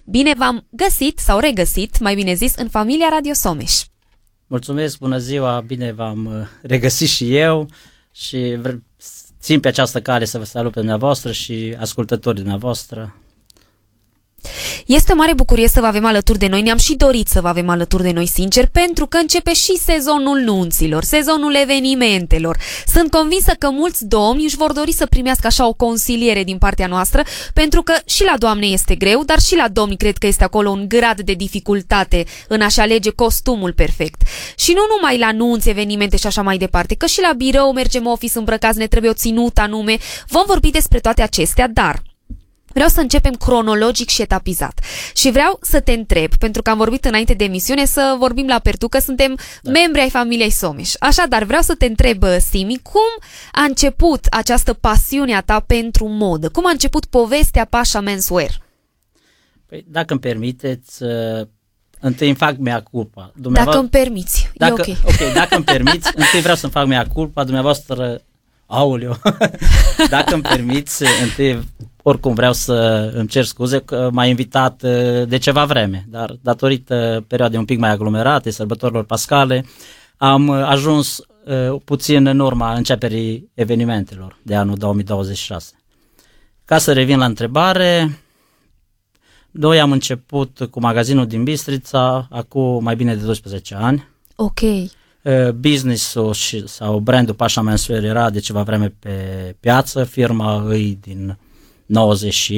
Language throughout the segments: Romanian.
Bine v-am găsit sau regăsit, mai bine zis, în familia Radio Someș. Mulțumesc, bună ziua, bine v-am regăsit și eu și țin pe această cale să vă salut pe dumneavoastră și ascultătorii dumneavoastră. Este o mare bucurie să vă avem alături de noi, ne-am și dorit să vă avem alături de noi, sincer, pentru că începe și sezonul nunților, sezonul evenimentelor. Sunt convinsă că mulți domni își vor dori să primească așa o consiliere din partea noastră, pentru că și la doamne este greu, dar și la domni cred că este acolo un grad de dificultate în a-și alege costumul perfect. Și nu numai la nunți, evenimente și așa mai departe, că și la birou mergem office îmbrăcați, ne trebuie o ținută anume. Vom vorbi despre toate acestea, dar vreau să începem cronologic și etapizat. Și vreau să te întreb, pentru că am vorbit înainte de emisiune, să vorbim la pertu, că suntem membri ai familiei Someș. Așadar, vreau să te întreb, Simi, cum a început această pasiune a ta pentru modă? Cum a început povestea Pasha Menswear? Păi, dacă îmi permiteți, întâi îmi fac mea culpa. Dacă îmi permiți, e ok. Ok, dacă îmi permiți, întâi vreau să-mi fac mea culpa, dumneavoastră, aoleu, dacă îmi permiți, întâi oricum vreau să îmi cer scuze că m-ai invitat de ceva vreme, dar datorită perioadei un pic mai aglomerate, sărbătorilor pascale, am ajuns puțin în urma începerii evenimentelor de anul 2026. Ca să revin la întrebare, noi am început cu magazinul din Bistrița acum mai bine de 12 ani. Ok. Business-ul sau brandul Pasha Menswear era de ceva vreme pe piață, firma îi din 90.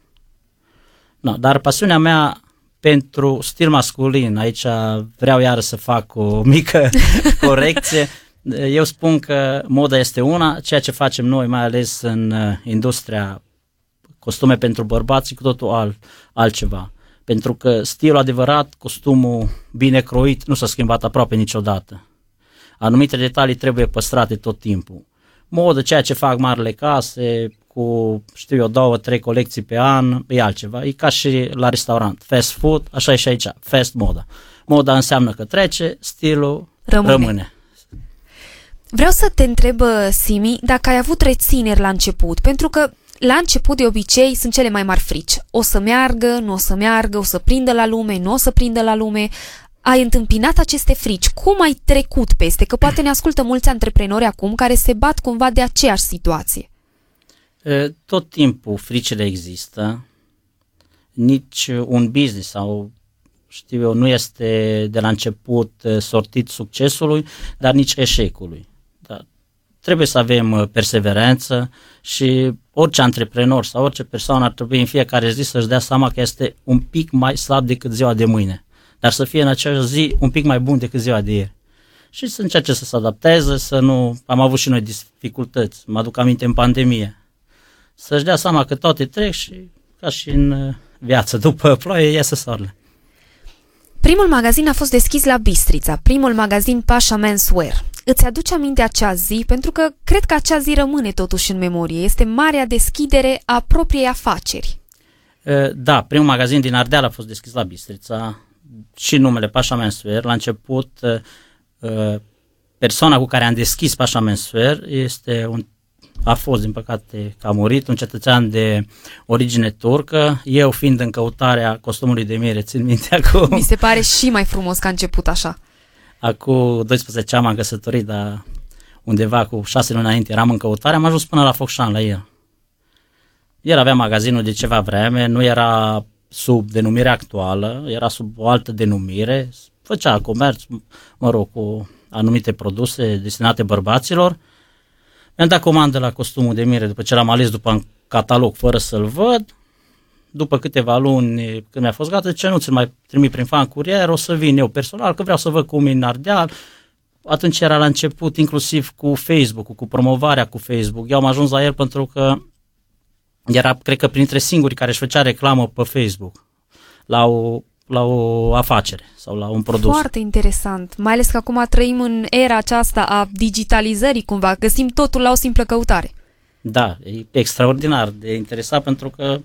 Dar pasiunea mea pentru stil masculin, aici vreau iară să fac o mică corecție. Eu spun că moda este una, ceea ce facem noi, mai ales în industria costume pentru bărbați, cu totul altceva. Pentru că stilul adevărat, costumul bine croit, nu s-a schimbat aproape niciodată. Anumite detalii trebuie păstrate tot timpul. Modă, ceea ce fac marile case, cu, 2-3 colecții pe an, e altceva. E ca și la restaurant. Fast food, așa e și aici, fast moda. Moda înseamnă că trece, stilul rămâne. Vreau să te întreb, Simi, dacă ai avut rețineri la început, pentru că la început, de obicei, sunt cele mai mari frici. O să meargă, nu o să meargă, o să prindă la lume, nu o să prindă la lume. Ai întâmpinat aceste frici. Cum ai trecut peste? Că poate ne ascultă mulți antreprenori acum care se bat cumva de aceeași situație. Tot timpul fricile există. Nici un business sau, știu eu, nu este de la început sortit succesului, dar nici eșecului. Trebuie să avem perseverență și orice antreprenor sau orice persoană ar trebui în fiecare zi să-și dea seama că este un pic mai slab decât ziua de mâine, dar să fie în acea zi un pic mai bun decât ziua de ieri. Și să încerce să se adapteze, să nu... Am avut și noi dificultăți, mă aduc aminte în pandemie. Să-și dea seama că toate trec și ca și în viață, după ploaie iese soarele. Primul magazin a fost deschis la Bistrița, primul magazin Pasha Menswear. Îți aduce aminte acea zi? Pentru că cred că acea zi rămâne totuși în memorie. Este marea deschidere a propriei afaceri. Da, primul magazin din Ardeal a fost deschis la Bistrița și numele Pasha Menswear. La început, persoana cu care am deschis Pasha Menswear a fost, din păcate, că a murit, un cetățean de origine turcă, eu fiind în căutarea costumului de miere, țin minte acum. Mi se pare și mai frumos că a început așa. Acum 12 ani m-am căsătorit, dar undeva cu 6 luni înainte eram în căutare, am ajuns până la Focșani, la el. El avea magazinul de ceva vreme, nu era sub denumirea actuală, era sub o altă denumire, făcea comerț, cu anumite produse destinate bărbaților. Mi-am dat comandă la costumul de miere după ce l-am ales după în catalog, fără să-l văd. După câteva luni, când mi-a fost gata, ce nu ți-l mai trimit prin fan curier, o să vin eu personal, că vreau să văd cum e în Ardeal. Atunci era la început, inclusiv cu Facebook, cu promovarea cu Facebook. Eu am ajuns la el pentru că era, cred că, printre singurii care își făcea reclamă pe Facebook la o afacere sau la un produs. Foarte interesant, mai ales că acum trăim în era aceasta a digitalizării, cumva, găsim totul la o simplă căutare. Da, e extraordinar de interesat pentru că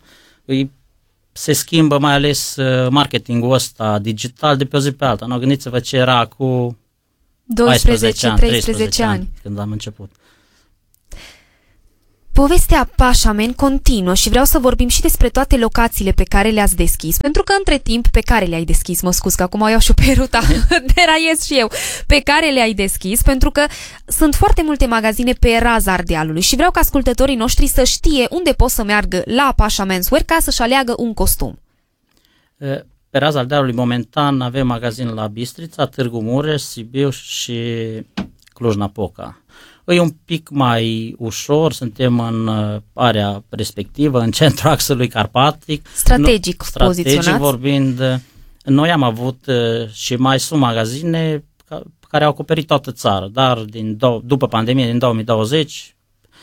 se schimbă mai ales marketingul ăsta digital de pe o zi pe alta. Nu, gândiți-vă ce era cu 12-13 ani când am început. Povestea Pașamen continuă și vreau să vorbim și despre toate locațiile pe care le-ați deschis, pentru că între timp pe care le-ai deschis, mă scuz că acum iau și pe ruta, deraiez și eu, pe care le-ai deschis, pentru că sunt foarte multe magazine pe raza Ardealului și vreau ca ascultătorii noștri să știe unde pot să meargă la Pașa Menswear ca să-și aleagă un costum. Pe raza Ardealului momentan avem magazin la Bistrița, Târgu Mureș, Sibiu și Cluj-Napoca. E un pic mai ușor, suntem în area respectivă, în centrul axului carpatic. Strategic poziționați. Vorbind, noi am avut și mai sunt magazine care au acoperit toată țara, dar după pandemie, din 2020,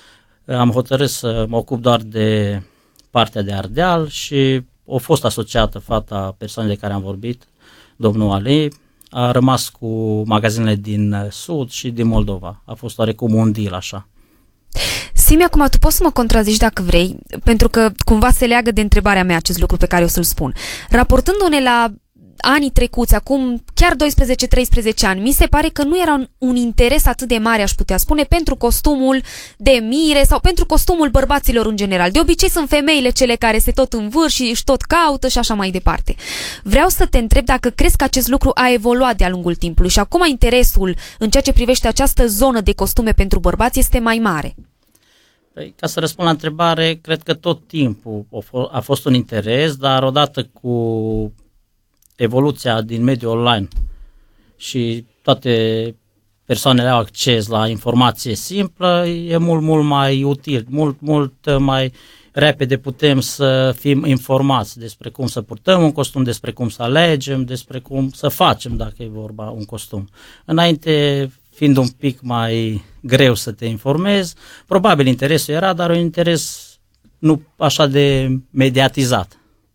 am hotărât să mă ocup doar de partea de Ardeal și a fost asociată fata persoanei de care am vorbit, domnul Ali, a rămas cu magazinele din Sud și din Moldova. A fost oarecum un deal așa. Simi, acum tu poți să mă contrazici dacă vrei, pentru că cumva se leagă de întrebarea mea acest lucru pe care o să-l spun. Raportându-ne la anii trecuți, acum chiar 12-13 ani, mi se pare că nu era un interes atât de mare, aș putea spune, pentru costumul de mire sau pentru costumul bărbaților în general. De obicei sunt femeile cele care se tot învârș și își tot caută și așa mai departe. Vreau să te întreb dacă crezi că acest lucru a evoluat de-a lungul timpului și acum interesul în ceea ce privește această zonă de costume pentru bărbați este mai mare. Păi, ca să răspund la întrebare, cred că tot timpul a fost un interes, dar odată cu evoluția din mediul online și toate persoanele au acces la informație simplă, e mult mai util, mult mai repede putem să fim informați despre cum să purtăm un costum, despre cum să alegem, despre cum să facem dacă e vorba un costum. Înainte, fiind un pic mai greu să te informezi, probabil interesul era, dar un interes nu așa de mediatizat.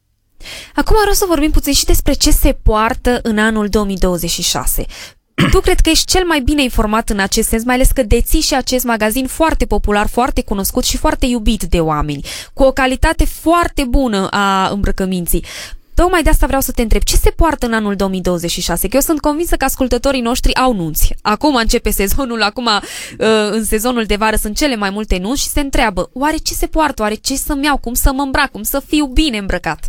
Acum vreau să vorbim puțin și despre ce se poartă în anul 2026. Tu cred că ești cel mai bine informat în acest sens, mai ales că deții și acest magazin foarte popular, foarte cunoscut și foarte iubit de oameni, cu o calitate foarte bună a îmbrăcăminții. Tocmai de asta vreau să te întreb, ce se poartă în anul 2026? Că eu sunt convinsă că ascultătorii noștri au nunți. Acum începe sezonul, în sezonul de vară sunt cele mai multe nunți și se întreabă, oare ce se poartă, oare ce să-mi iau, cum să mă îmbrac, cum să fiu bine îmbrăcat?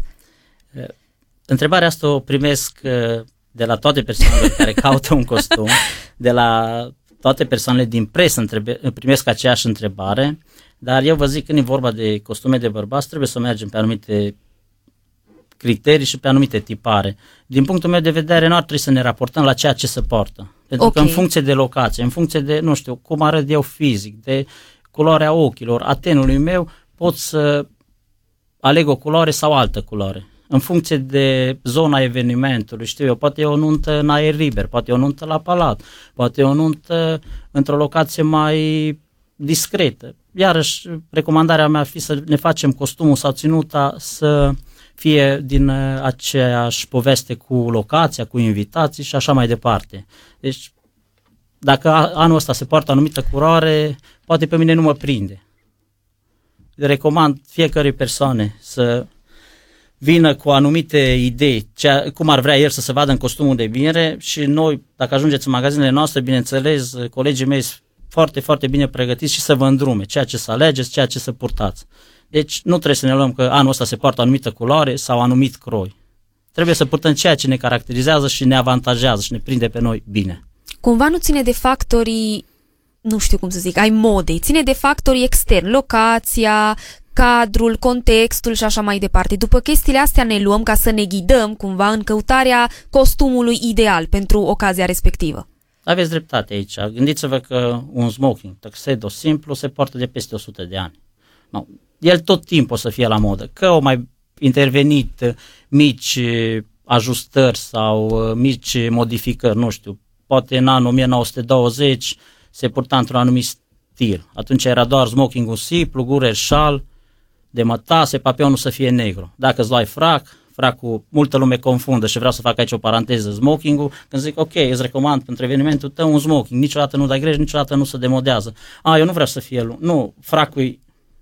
Întrebarea asta o primesc de la toate persoanele care caută un costum, de la toate persoanele din presă primesc aceeași întrebare, dar eu vă zic, când e vorba de costume de bărbați, trebuie să mergem pe anumite criterii și pe anumite tipare. Din punctul meu de vedere, nu ar trebui să ne raportăm la ceea ce se poartă. Pentru că în funcție de locație, în funcție de, nu știu, cum arăt eu fizic, de culoarea ochilor, a tenului meu, pot să aleg o culoare sau altă culoare. În funcție de zona evenimentului, știu eu, poate e o nuntă în aer liber, poate e o nuntă la palat, poate e o nuntă într-o locație mai discretă. Iarăși, recomandarea mea ar fi să ne facem costumul sau ținuta să fie din aceeași poveste cu locația, cu invitații și așa mai departe. Deci, dacă anul ăsta se poartă anumită culoare, poate pe mine nu mă prinde. Recomand fiecare persoane să vină cu anumite idei, cum ar vrea el să se vadă în costumul de mire și noi, dacă ajungeți în magazinele noastre, bineînțeles, colegii mei sunt foarte, foarte bine pregătiți și să vă îndrume ceea ce să alegeți, ceea ce să purtați. Deci nu trebuie să ne luăm că anul ăsta se poartă anumită culoare sau anumit croi. Trebuie să purtăm ceea ce ne caracterizează și ne avantajează și ne prinde pe noi bine. Cumva nu ține de factorii, nu știu cum să zic, ai modei, ține de factorii externi, locația, cadrul, contextul și așa mai departe. După chestiile astea ne luăm ca să ne ghidăm cumva în căutarea costumului ideal pentru ocazia respectivă. Aveți dreptate aici. Gândiți-vă că un smoking, tuxedo simplu, se poartă de peste 100 de ani. No. El tot timpul o să fie la modă. Că au mai intervenit mici ajustări sau mici modificări, nu știu. Poate în anul 1920 se purta într-un anumit stil. Atunci era doar smokingul simplu, gură, șal, de mătase, papionul să fie negru. Dacă îți luai fracul, multă lume confundă și vreau să fac aici o paranteză, smokingul, când zic, ok, îți recomand pentru evenimentul tău un smoking, niciodată nu dai greș, niciodată nu se demodează. Eu nu vreau să fie lung. Nu, fracul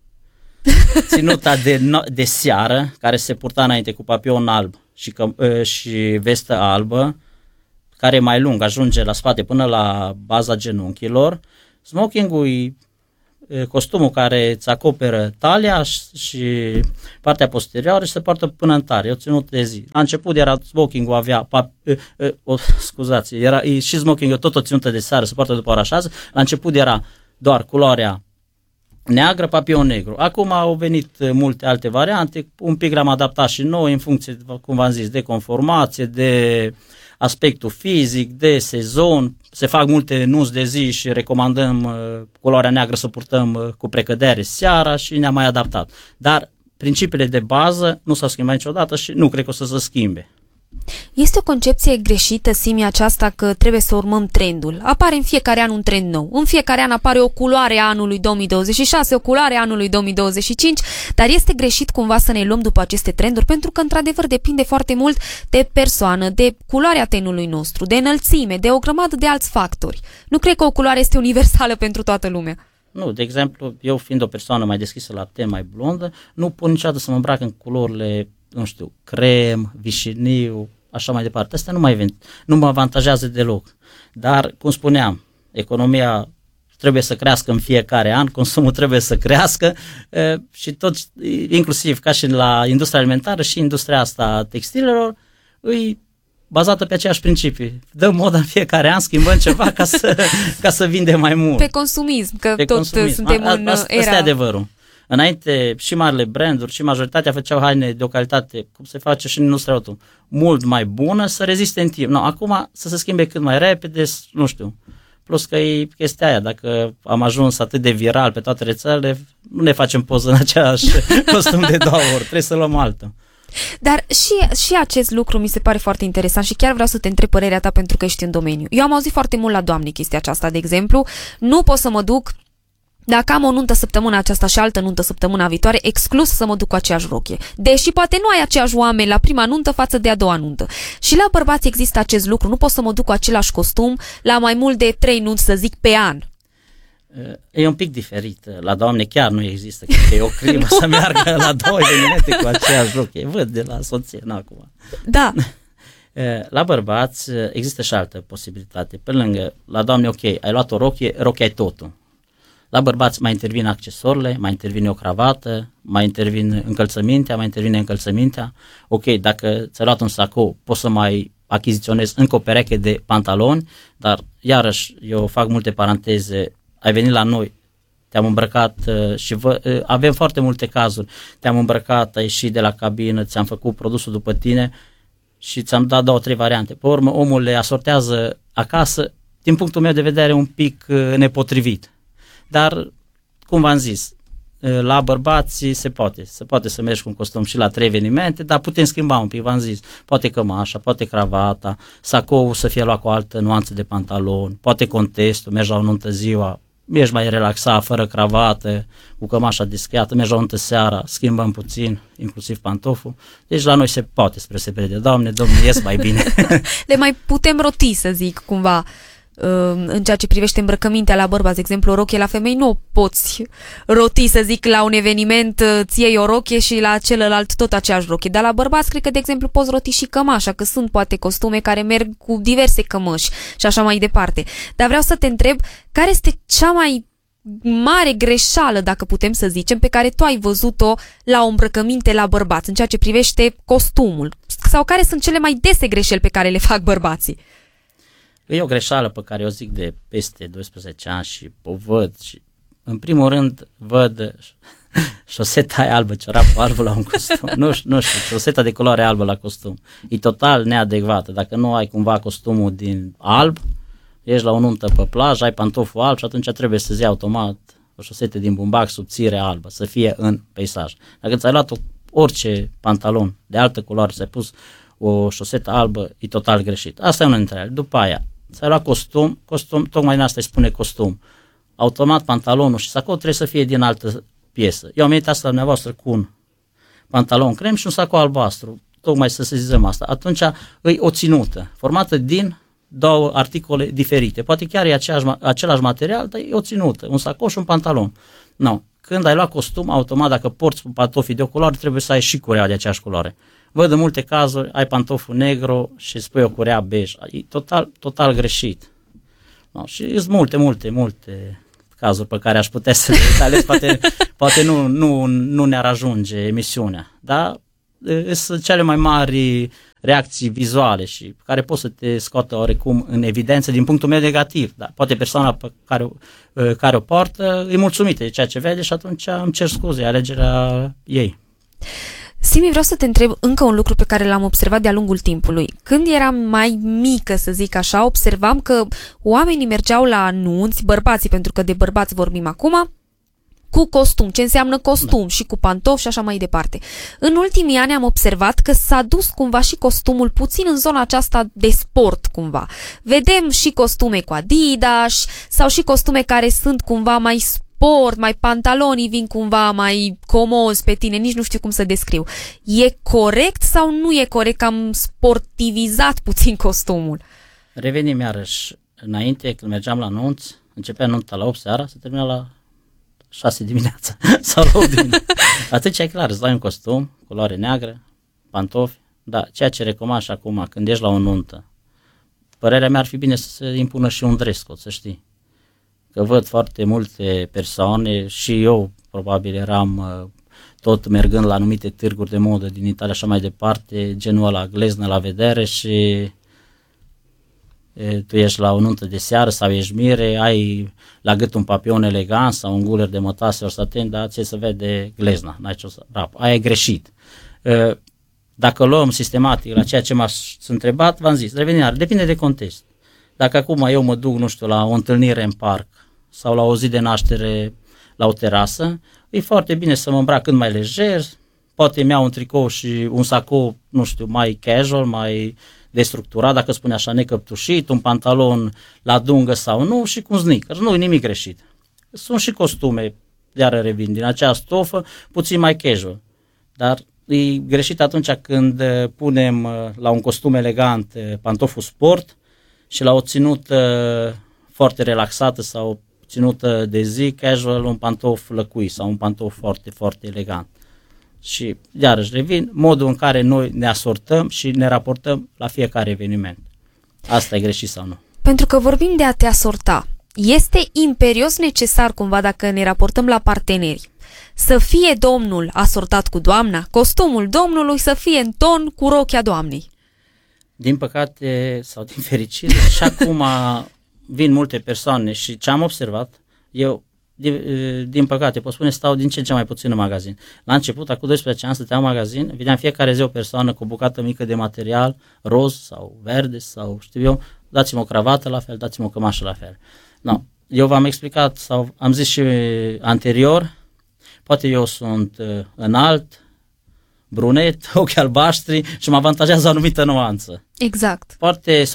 ținuta de seară, care se purta înainte cu papion alb și vestă albă, care e mai lung, ajunge la spate până la baza genunchilor. Smokingul e costumul care îți acoperă talia și partea posterioară și se poartă până în tare, e o ținută de zi. La început era smoking-ul, era și smoking-ul tot o ținută de seară, se poartă după ora 6, la început era doar culoarea neagră, papion negru. Acum au venit multe alte variante, un pic le-am adaptat și noi în funcție, cum v-am zis, de conformație, de aspectul fizic, de sezon. Se fac multe nunți de zi și recomandăm culoarea neagră să purtăm cu precădere seara și ne-am mai adaptat. Dar principiile de bază nu s-au schimbat niciodată și nu cred că o să se schimbe. Este o concepție greșită, Simi, aceasta că trebuie să urmăm trendul. Apare în fiecare an un trend nou. În fiecare an apare o culoare a anului 2026, o culoare a anului 2025, dar este greșit cumva să ne luăm după aceste trenduri, pentru că într-adevăr depinde foarte mult de persoană, de culoarea tenului nostru, de înălțime, de o grămadă de alți factori. Nu cred că o culoare este universală pentru toată lumea. Nu, de exemplu, eu fiind o persoană mai deschisă la teme, mai blondă, nu pot niciodată să mă îmbrac în culorile, nu știu, crem, vișiniu, așa mai departe. Astea nu mă avantajează deloc. Dar, cum spuneam, economia trebuie să crească în fiecare an, consumul trebuie să crească și tot, inclusiv ca și la industria alimentară și industria asta a textilelor, îi bazată pe aceeași principii. Dăm moda în fiecare an, schimbăm ceva ca să vindem mai mult. Pe consumism, că pe tot consumism. Suntem în era... Asta e adevărul. Înainte și marile branduri și majoritatea făceau haine de o calitate, cum se face și în industria auto, mult mai bună, să reziste în timp. No, acum să se schimbe cât mai repede, nu știu. Plus că e chestia aia, dacă am ajuns atât de viral pe toate rețelele, nu ne facem poză în aceeași costum de 2 ori, trebuie să luăm altă. Dar și acest lucru mi se pare foarte interesant și chiar vreau să te întreb părerea ta pentru că ești în domeniu. Eu am auzit foarte mult la doamne chestia aceasta, de exemplu, nu pot să mă duc dacă am o nuntă săptămâna aceasta și altă nuntă săptămâna viitoare, exclus să mă duc cu aceeași rochie. Deși poate nu ai aceiași oameni la prima nuntă față de a doua nuntă. Și la bărbați există acest lucru, nu pot să mă duc cu același costum la mai mult de 3 nunți, să zic, pe an. E un pic diferit. La doamne chiar nu există, că e o crimă să meargă la 2 evenimente cu aceeași rochie. Văd de la soție, nu acum. Da. La bărbați există și altă posibilitate. Pe lângă, la doamne, ok, ai luat o rochie, rochia e totul. La bărbați mai intervin accesorile, mai intervine o cravată, mai intervine încălțămintea. Ok, dacă ți-ai luat un sacou, poți să mai achiziționezi încă o pereche de pantaloni, dar iarăși eu fac multe paranteze, ai venit la noi, te-am îmbrăcat și avem foarte multe cazuri, te-am îmbrăcat, ai ieșit de la cabină, ți-am făcut produsul după tine și ți-am dat 2-3 variante. Pe urmă omul le asortează acasă, din punctul meu de vedere un pic nepotrivit. Dar, cum v-am zis, la bărbați se poate să mergi cu un costum și la 3 evenimente, dar putem schimba un pic, v-am zis, poate cămașa, poate cravata, sacoul să fie luat cu o altă nuanță de pantaloni, poate contestul, mergi la o nuntă ziua, ești mai relaxat, fără cravată, cu cămașa deschiată, mergi la o nuntă seara, schimbăm puțin, inclusiv pantoful, deci la noi se poate, spre sebire de domnul ies mai bine. Le mai putem roti, să zic, cumva. În ceea ce privește îmbrăcămintea la bărbați, de exemplu, o rochie la femei nu o poți roti, să zic, la un eveniment ți iei o rochie și la celălalt tot aceeași rochie, dar la bărbați cred că, de exemplu, poți roti și cămașa, că sunt poate costume care merg cu diverse cămăși și așa mai departe. Dar vreau să te întreb, care este cea mai mare greșeală, dacă putem să zicem, pe care tu ai văzut-o la o îmbrăcăminte la bărbați, în ceea ce privește costumul? Sau care sunt cele mai dese greșeli pe care le fac bărbații? E o greșeală pe care o zic de peste 12 ani și o văd și în primul rând văd șoseta aia albă, ciorapul alb la un costum, nu știu, șoseta de culoare albă la costum, e total neadecvată. Dacă nu ai cumva costumul din alb, ești la o nuntă pe plajă, ai pantoful alb și atunci trebuie să-ți iei automat o șosetă din bumbac subțire albă, să fie în peisaj. Dacă ți-ai luat orice pantalon de altă culoare, ți-ai pus o șosetă albă, e total greșit. Asta e una dintre ele. După aia, ți-ai luat costum, tocmai în asta îi spune costum. Automat pantalonul și sacou trebuie să fie din altă piesă. Eu am venit asta la dumneavoastră cu un pantalon crem și un sacou albastru, tocmai să sezizăm asta. Atunci îi o ținută, formată din 2 articole diferite. Poate chiar e același material, dar e o ținută, un sacou și un pantalon. No. Când ai luat costum, automat, dacă porți pantofii de o culoare, trebuie să ai și curea de aceeași culoare. Văd în multe cazuri, ai pantoful negru și spui o curea bej. E total greșit. No, și sunt multe cazuri pe care aș putea să le detaliez, poate nu ne-ar ajunge emisiunea, dar sunt cele mai mari reacții vizuale și care pot să te scoată oarecum în evidență din punctul meu negativ, dar poate persoana pe care o poartă e mulțumită de ceea ce vede și atunci îmi cer scuze, alegerea ei. Simi, vreau să te întreb încă un lucru pe care l-am observat de-a lungul timpului. Când eram mai mică, să zic așa, observam că oamenii mergeau la anunți, bărbații, pentru că de bărbați vorbim acum, cu costum, ce înseamnă costum, și cu pantofi și așa mai departe. În ultimii ani am observat că s-a dus cumva și costumul puțin în zona aceasta de sport cumva. Vedem și costume cu Adidas sau și costume care sunt cumva mai sport, mai pantalonii vin cumva mai comozi pe tine, nici nu știu cum să descriu. E corect sau nu e corect că am sportivizat puțin costumul? Revenim iarăși înainte, când mergeam la anunț, începea nunta la 8 seara, se termina la 6 dimineața sau la 8 dimineața. Atunci e clar, îți dai un costum, culoare neagră, pantofi, da, ceea ce recomand și acum, când ești la o nuntă, părerea mea ar fi bine să se impună și un dress code, să știi. Că văd foarte multe persoane și eu probabil eram tot mergând la anumite târguri de modă din Italia așa mai departe, genul ăla gleznă la vedere și tu ești la o nuntă de seară sau ești mire, ai la gât un papion elegant sau un guler de mătase ori satin, dar ți se vede glezna, n-ai ce să rap. Aia e greșit. Dacă luăm sistematic la ceea ce m-ați întrebat, v-am zis, revenirea, depinde de context. Dacă acum eu mă duc, nu știu, la o întâlnire în parc sau la o zi de naștere la o terasă, e foarte bine să mă îmbrac cât mai lejer, poate îmi iau un tricou și un sacou, nu știu, mai casual, mai destructurat, dacă spune așa, necăptușit, un pantalon la dungă sau nu și cu un sneakers, nu e nimic greșit. Sunt și costume, iară revin, din acea stofă, puțin mai casual, dar e greșit atunci când punem la un costum elegant pantoful sport și la o ținută foarte relaxată sau ținută de zi, casual, un pantof lăcui sau un pantof foarte, foarte elegant. Și iarăși revin, modul în care noi ne asortăm și ne raportăm la fiecare eveniment. Asta e greșit sau nu? Pentru că vorbim de a te asorta. Este imperios necesar cumva, dacă ne raportăm la parteneri, să fie domnul asortat cu doamna, costumul domnului să fie în ton cu rochia doamnei? Din păcate sau din fericire, și acum vin multe persoane și ce am observat, eu din păcate, pot spune, stau din ce în ce mai puțin în magazin. La început, acum 12 ani, stăteam în magazin, vedeam fiecare zi o persoană cu o bucată mică de material, roz sau verde sau știu eu, dați-mi o cravată la fel, dați-mi o cămașă la fel. No, eu v-am explicat sau am zis și anterior, poate eu sunt înalt, brunet, ochi albaștri și mă avantajează o anumită nuanță. Exact. Poate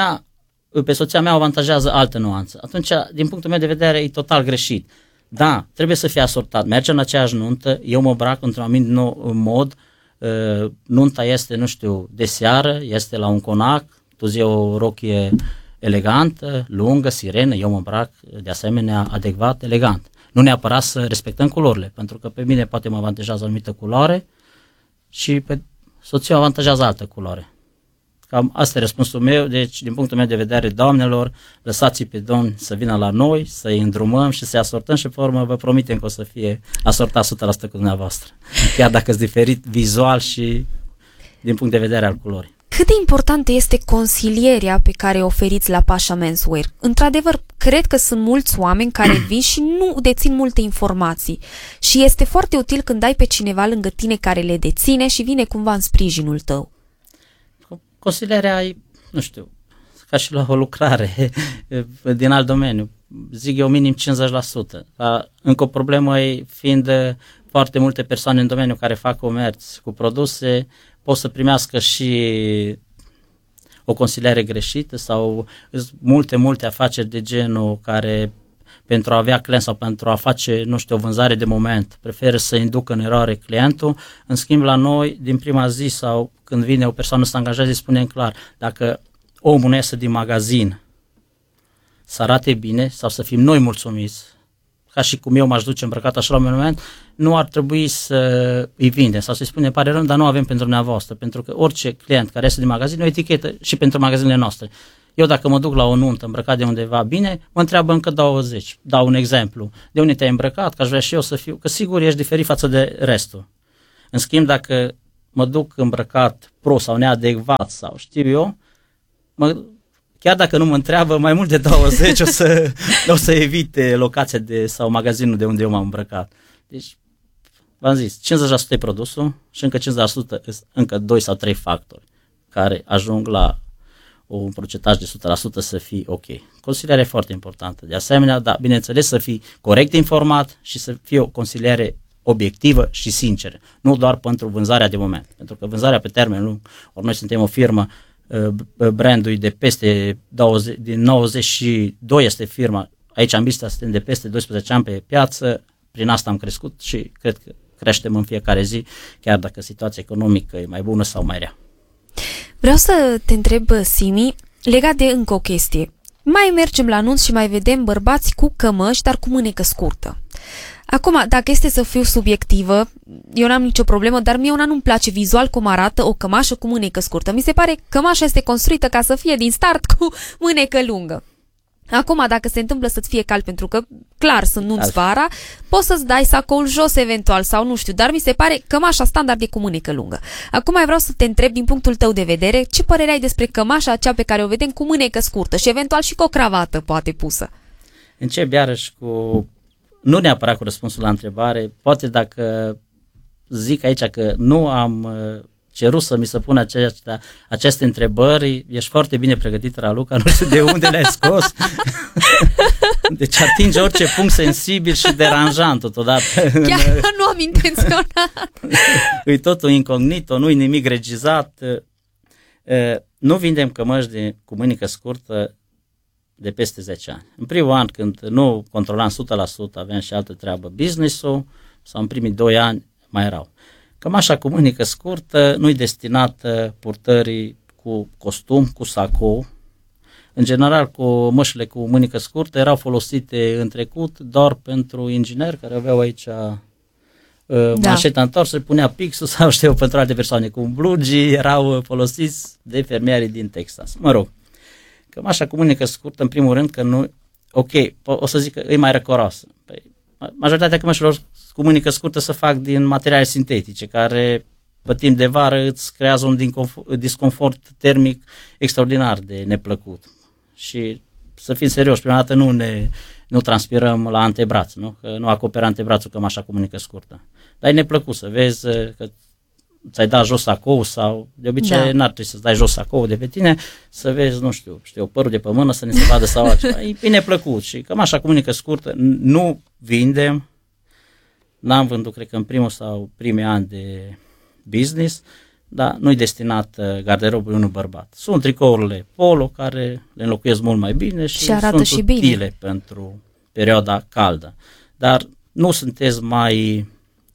pe soția mea o avantajează altă nuanță. Atunci, din punctul meu de vedere, e total greșit. Da, trebuie să fie asortat. Mergem în aceeași nuntă, eu mă îmbrac într-un anumit mod, nunta este, nu știu, de seară, este la un conac, tu zi o rochie elegantă, lungă, sirenă, eu mă îmbrac de asemenea adecvat, elegant. Nu neapărat să respectăm culorile, pentru că pe mine poate mă avantajează o anumită culoare și pe soția o avantajează altă culoare. Cam asta e răspunsul meu, deci din punctul meu de vedere, doamnelor, lăsați-i pe domni să vină la noi, să-i îndrumăm și să-i asortăm și pe urmă vă promitem că o să fie asortat 100% cu dumneavoastră, chiar dacă sunt diferit vizual și din punct de vedere al culorii. Cât de importantă este consilierea pe care o oferiți la Pasha Menswear? Într-adevăr, cred că sunt mulți oameni care vin și nu dețin multe informații și este foarte util când ai pe cineva lângă tine care le deține și vine cumva în sprijinul tău. Consilierea e, nu știu, ca și la o lucrare din alt domeniu, zic eu minim 50%. Încă o problemă e fiind foarte multe persoane în domeniu care fac comerț cu produse, pot să primească și o consiliere greșită sau multe afaceri de genul care pentru a avea client sau pentru a face, nu știu, o vânzare de moment, preferă să inducă în eroare clientul. În schimb, la noi, din prima zi sau când vine o persoană să angajeze, spunem clar, dacă omul nu iese din magazin să arate bine sau să fim noi mulțumiți, ca și cum eu m-aș duce îmbrăcat așa la un moment, nu ar trebui să îi vindem sau să-i spunem, pare rău, dar nu avem pentru dumneavoastră, pentru că orice client care iese din magazin, o etichetă și pentru magazinele noastre. Eu dacă mă duc la o nuntă îmbrăcat de undeva bine, mă întreabă încă 20. Dau un exemplu. De unde te-ai îmbrăcat? Că aș vrea și eu să fiu. Că sigur ești diferit față de restul. În schimb, dacă mă duc îmbrăcat prost sau neadecvat sau știu eu, chiar dacă nu mă întreabă, mai mult de 20 o să evite locația sau magazinul de unde eu m-am îmbrăcat. Deci, v-am zis, 50% e produsul și încă 50% încă 2 sau 3 factori care ajung la un procentaj de 100% să fie ok. Consilierea e foarte importantă. De asemenea, da, bineînțeles, să fii corect informat și să fie o consiliere obiectivă și sinceră. Nu doar pentru vânzarea de moment. Pentru că vânzarea pe termen lung, ori noi suntem o firmă, brandul de peste 20, din 92 este firma, aici în Bistea suntem de peste 12 ani pe piață, prin asta am crescut și cred că creștem în fiecare zi, chiar dacă situația economică e mai bună sau mai rea. Vreau să te întreb, Simi, legat de încă o chestie. Mai mergem la anunț și mai vedem bărbați cu cămăși, dar cu mânecă scurtă. Acum, dacă este să fiu subiectivă, eu n-am nicio problemă, dar mie una nu-mi place vizual cum arată o cămașă cu mânecă scurtă. Mi se pare că cămașa este construită ca să fie din start cu mânecă lungă. Acum, dacă se întâmplă să-ți fie cald, pentru că, clar, sunt nunți vara, poți să-ți dai sacoul jos eventual sau nu știu, dar mi se pare cămașa standard e cu mânecă lungă. Acum mai vreau să te întreb, din punctul tău de vedere, ce părere ai despre cămașa aceea pe care o vedem cu mânecă scurtă și eventual și cu o cravată poate pusă? Încep iarăși cu, nu neapărat cu răspunsul la întrebare, poate dacă zic aici că nu am cerut să mi se pună aceste întrebări, ești foarte bine pregătit, Raluca, nu știu de unde le-ai scos. Deci atinge orice punct sensibil și deranjant totodată. Chiar nu am intenționat. E totul incognito, nu e nimic regizat. Nu vindem cămăși cu mânecă scurtă de peste 10 ani. În primul an, când nu controlam 100%, aveam și altă treabă, business-ul, sau în primii 2 ani mai erau. Cămașa cu mânecă scurtă nu e destinată purtării cu costum, cu sacou. În general, cu mășile cu mânecă scurtă erau folosite în trecut doar pentru ingineri care aveau aici manșeta întoarsă, punea pixul sau știu pentru alte persoane. Cu blugii erau folosiți de fermierii din Texas. Mă rog, cămașa cu mânecă scurtă, în primul rând că nu, ok, o să zic că e mai răcoroasă. Păi, majoritatea cămășilor cu mânecă scurtă se fac din materiale sintetice, care pe timp de vară îți creează un disconfort termic extraordinar de neplăcut. Și să fim serioși, prima dată nu transpirăm la antebraț, nu? Că nu acoperă antebrațul cămașa cu mânecă scurtă. Dar e neplăcut să vezi că ți-ai dat jos sacou sau de obicei n-ar trebui să-ți dai jos sacou de pe tine, să vezi, nu știu, părul de pe mână să ne se vadă sau altceva. E neplăcut și cămașa cu mânecă scurtă nu vindem. N-am vândut, cred că în primul sau primii ani de business, dar nu-i destinat garderobul unui bărbat. Sunt tricourile polo care le înlocuiesc mult mai bine și arată sunt și utile bine pentru perioada caldă. Dar nu sunteți mai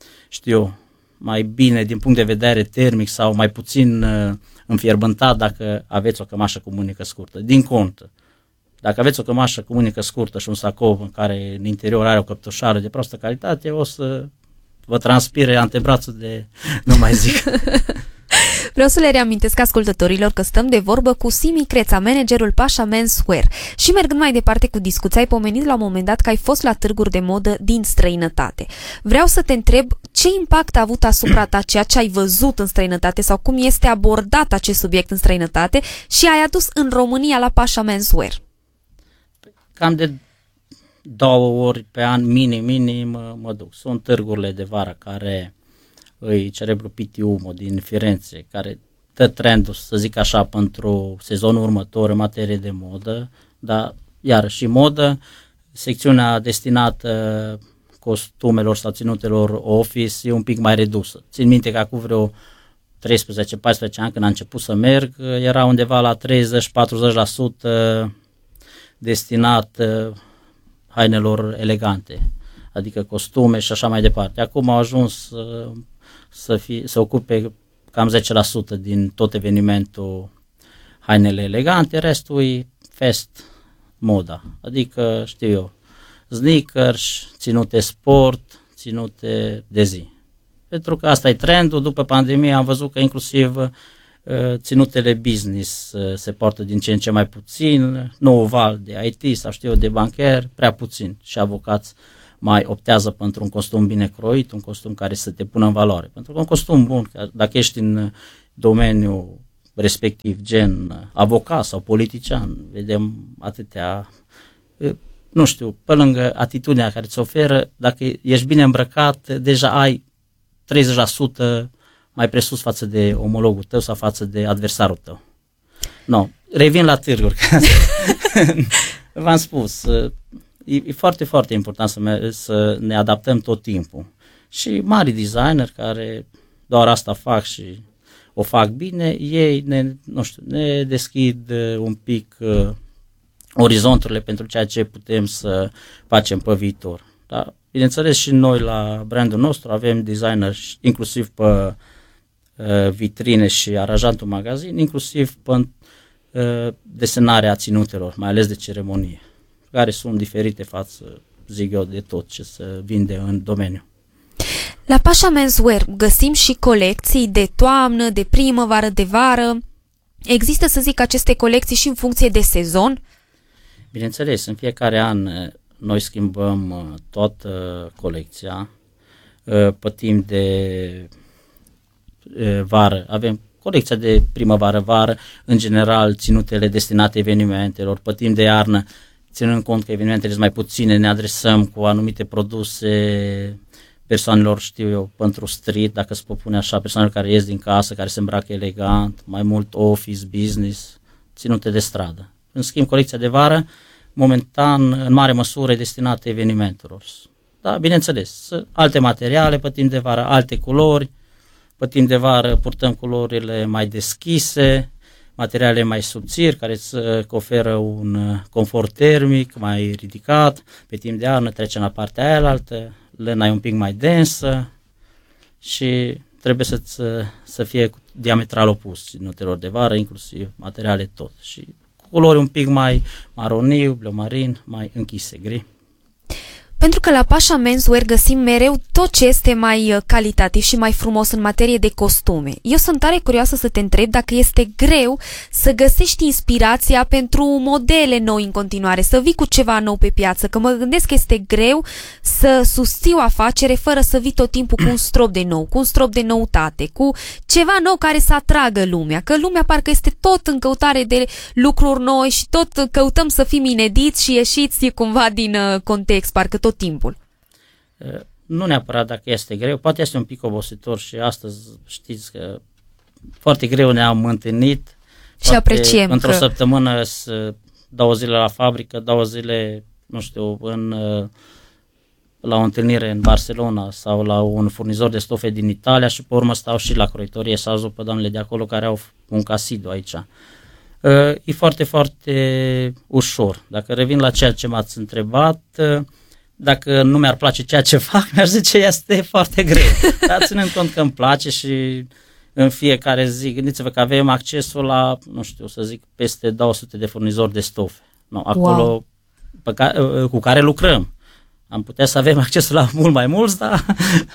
bine din punct de vedere termic sau mai puțin înfierbântat dacă aveți o cămașă cu mânecă scurtă. Din contră. Dacă aveți o cămașă cu mânecă scurtă și un sacou în care în interior are o căptușară de proastă calitate, o să vă transpire antebrațul de nu mai zic. Vreau să le reamintesc ascultătorilor că stăm de vorbă cu Simi Creța, managerul Pasha Menswear. Și mergând mai departe cu discuția, ai pomenit la un moment dat că ai fost la târguri de modă din străinătate. Vreau să te întreb ce impact a avut asupra ta ceea ce ai văzut în străinătate sau cum este abordat acest subiect în străinătate și ai adus în România la Pasha Menswear. Cam de 2 ori pe an, minim, mă duc. Sunt târgurile de vară care îi Cerebru Pitti Umo din Firenze, care dă trendul, să zic așa, pentru sezonul următor în materie de modă, dar iarăși modă, secțiunea destinată costumelor sau ținutelor office e un pic mai redusă. Țin minte că acum vreo 13-14 ani când am început să merg, era undeva la 30-40% destinat hainelor elegante, adică costume și așa mai departe. Acum au ajuns să ocupe cam 10% din tot evenimentul hainele elegante, restul e fast moda, adică știu eu, sneakers, ținute sport, ținute de zi. Pentru că asta e trendul, după pandemie am văzut că inclusiv ținutele business se poartă din ce în ce mai puțin, nou val de IT sau știu eu de bancher, prea puțin, și avocați mai optează pentru un costum bine croit, un costum care să te pună în valoare. Pentru că un costum bun, dacă ești în domeniul respectiv, gen avocat sau politician, vedem atâtea, nu știu, pe lângă atitudinea care ți oferă, dacă ești bine îmbrăcat, deja ai 30% mai presus față de omologul tău sau față de adversarul tău. No, revin la târguri. V-am spus, e foarte, foarte important să ne adaptăm tot timpul. Și mari designer care doar asta fac și o fac bine, ei ne deschid un pic orizonturile pentru ceea ce putem să facem pe viitor. Da? Bineînțeles, și noi la brandul nostru avem designer inclusiv pe vitrine și aranjantul magazin, inclusiv pe desenarea ținutelor, mai ales de ceremonie, care sunt diferite față, zic eu, de tot ce se vinde în domeniu. La Pasha Menswear găsim și colecții de toamnă, de primăvară, de vară. Există, să zic, aceste colecții și în funcție de sezon? Bineînțeles, în fiecare an noi schimbăm toată colecția. Pe timp de vară avem colecția de primăvară-vară, în general ținutele destinate evenimentelor. Pe timp de iarnă, ținând cont că evenimentele sunt mai puține, ne adresăm cu anumite produse persoanelor, știu eu, pentru street, dacă se pot pune așa, persoanele care ies din casă, care se îmbracă elegant, mai mult office, business, ținute de stradă. În schimb, colecția de vară, momentan, în mare măsură, e destinată evenimentelor. Da, bineînțeles, alte materiale pe timp de vară, alte culori, pe timp de vară purtăm culorile mai deschise, materiale mai subțiri, care îți oferă un confort termic mai ridicat, pe timp de iarnă trecem la partea aia altă, lăna e un pic mai densă și trebuie să fie diametral opus ținutelor de vară, inclusiv materiale tot. Și culori un pic mai maroniu, bleu marin, mai închise, gri. Pentru că la Pasha Menswear găsim mereu tot ce este mai calitativ și mai frumos în materie de costume. Eu sunt tare curioasă să te întreb dacă este greu să găsești inspirația pentru modele noi în continuare, să vii cu ceva nou pe piață, că mă gândesc că este greu să susții o afacere fără să vii tot timpul cu un strop de nou, cu un strop de noutate, cu ceva nou care să atragă lumea, că lumea parcă este tot în căutare de lucruri noi și tot căutăm să fim inediți și ieșiți cumva din context, parcă tot timpul. Nu neapărat dacă este greu, poate este un pic obositor și astăzi știți că foarte greu ne-am întâlnit și apreciem într-o săptămână 2 zile la fabrică, 2 zile, nu știu, la o întâlnire în Barcelona sau la un furnizor de stofe din Italia și pe urmă stau și la croitorie să ajută pe doamnele de acolo care au un casidu aici. E foarte, foarte ușor. Dacă revin la ceea ce m-ați întrebat, dacă nu mi-ar place ceea ce fac, mi-aș zice este foarte greu. Dar ținând cont că îmi place și în fiecare zi, gândiți-vă că avem accesul la, nu știu, să zic, peste 200 de furnizori de stofe. No, acolo wow. Cu care lucrăm. Am putea să avem accesul la mult mai mulți, dar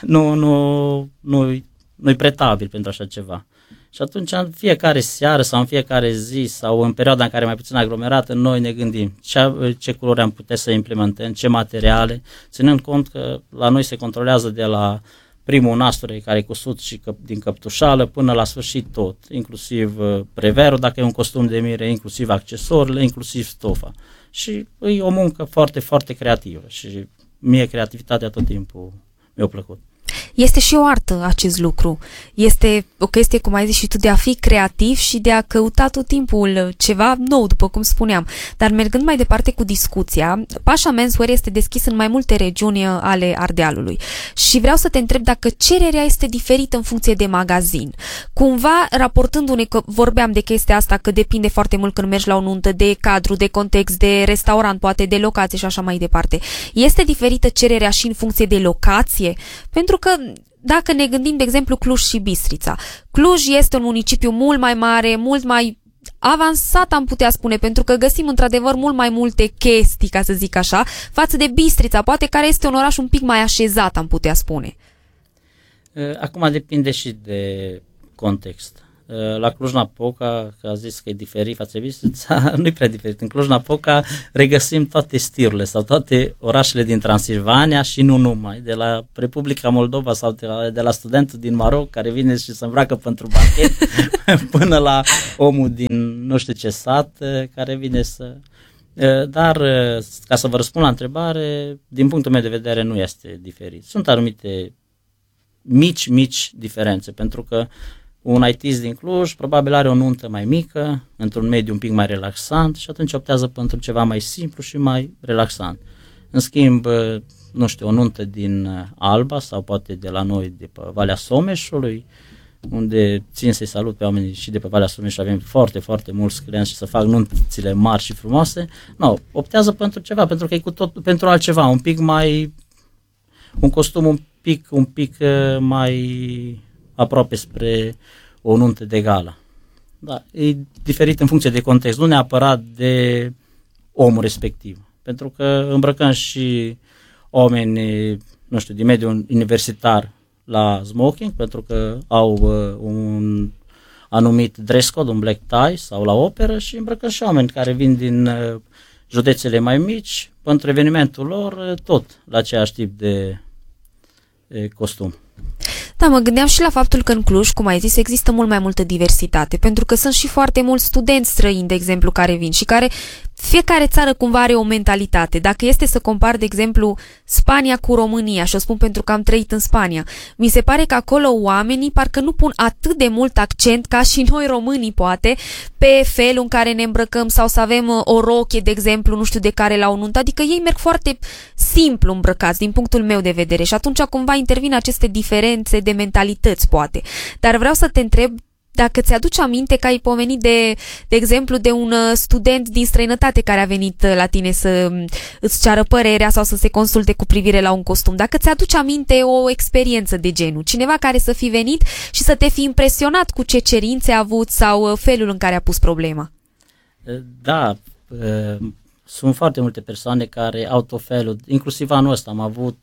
nu-i pretabil pentru așa ceva. Și atunci în fiecare seară sau în fiecare zi sau în perioada în care e mai puțin aglomerată, noi ne gândim ce culori am putea să implementăm, ce materiale, ținând cont că la noi se controlează de la primul nasture care e cusut și din căptușală până la sfârșit tot, inclusiv preverul, dacă e un costum de mire, inclusiv accesoriile, inclusiv stofa. Și e o muncă foarte, foarte creativă și mie creativitatea tot timpul mi-a plăcut. Este și o artă acest lucru. Este o chestie, cum ai zis și tu, de a fi creativ și de a căuta tot timpul ceva nou, după cum spuneam. Dar mergând mai departe cu discuția, Pasha Menswear este deschis în mai multe regiuni ale Ardealului. Și vreau să te întreb dacă cererea este diferită în funcție de magazin. Cumva, raportându-ne, că vorbeam de chestia asta, că depinde foarte mult când mergi la o nuntă, de cadru, de context, de restaurant, poate de locație și așa mai departe. Este diferită cererea și în funcție de locație? Pentru că dacă ne gândim, de exemplu, Cluj și Bistrița. Cluj este un municipiu mult mai mare, mult mai avansat, am putea spune, pentru că găsim într-adevăr mult mai multe chestii, ca să zic așa, față de Bistrița, poate, care este un oraș un pic mai așezat, am putea spune. Acum depinde și de context. La Cluj-Napoca, că a zis că e diferit față de Bistrița, nu e prea diferit. În Cluj-Napoca regăsim toate stilurile sau toate orașele din Transilvania și nu numai, de la Republica Moldova sau de la studentul din Maroc care vine și se îmbracă pentru banchet până la omul din nu știu ce sat care vine să... Dar, ca să vă răspund la întrebare, din punctul meu de vedere nu este diferit. Sunt anumite mici diferențe, pentru că un IT din Cluj probabil are o nuntă mai mică, într-un mediu un pic mai relaxant și atunci optează pentru ceva mai simplu și mai relaxant. În schimb, nu știu, o nuntă din Alba sau poate de la noi, de pe Valea Someșului, unde țin să-i salut pe oamenii și de pe Valea Someșului, avem foarte, foarte mulți clienți și să fac nunțile mari și frumoase. Nu, optează pentru ceva, pentru că e cu tot, pentru altceva, un pic mai, un costum un pic mai aproape spre o nuntă de gala. Da, e diferit în funcție de context, nu neapărat de omul respectiv. Pentru că îmbrăcăm și oameni, nu știu, din mediul universitar la smoking, pentru că au un anumit dress code, un black tie sau la operă și îmbrăcăm și oameni care vin din județele mai mici, pentru evenimentul lor, tot la aceeași tip de costum. Da, mă gândeam și la faptul că în Cluj, cum ai zis, există mult mai multă diversitate, pentru că sunt și foarte mulți studenți străini, de exemplu, care vin și care fiecare țară cumva are o mentalitate. Dacă este să compar, de exemplu, Spania cu România, și o spun pentru că am trăit în Spania, mi se pare că acolo oamenii parcă nu pun atât de mult accent ca și noi românii, poate, pe felul în care ne îmbrăcăm sau să avem o rochie, de exemplu, nu știu de care la o nuntă, adică ei merg foarte simplu îmbrăcați din punctul meu de vedere și atunci cumva intervin aceste diferențe de mentalități, poate. Dar vreau să te întreb dacă ți-aduci aminte că ai pomenit de exemplu de un student din străinătate care a venit la tine să îți ceară părerea sau să se consulte cu privire la un costum. Dacă ți-aduci aminte o experiență de genul, cineva care să fi venit și să te fi impresionat cu ce cerințe a avut sau felul în care a pus problema. Da, sunt foarte multe persoane care au tot felul, inclusiv anul ăsta am avut